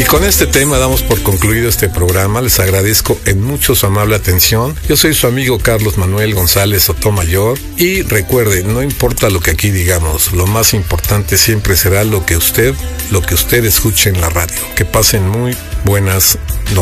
con este tema damos por concluido este programa. Les agradezco en mucho su amable atención. Yo soy su amigo Carlos Manuel González Sotomayor y recuerden, no importa lo que aquí digamos, lo más importante siempre será lo que usted escuche en la radio. Que pasen muy buenas noches.